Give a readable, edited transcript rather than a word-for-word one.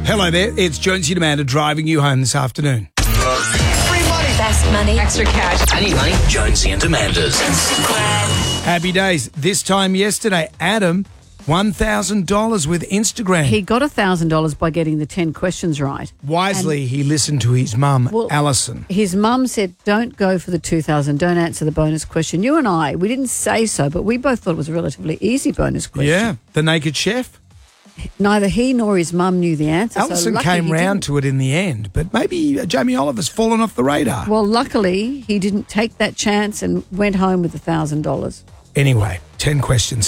Hello there, it's Jonesy and Amanda driving you home this afternoon. Free money. Best money. Extra cash. I need money. Jonesy and Amanda's. Happy days. This time yesterday, Adam, $1,000 with Instagram. He got $1,000 by getting the 10 questions right. Wisely, he listened to his mum, Alison. His mum said, don't go for the 2,000, don't answer the bonus question. You and I, we didn't say so, but we both thought it was a relatively easy bonus question. Yeah, the naked chef. Neither he nor his mum knew the answer. Alison came round to it in the end, but maybe Jamie Oliver's fallen off the radar. Well, luckily, he didn't take that chance and went home with $1,000. Anyway, 10 questions.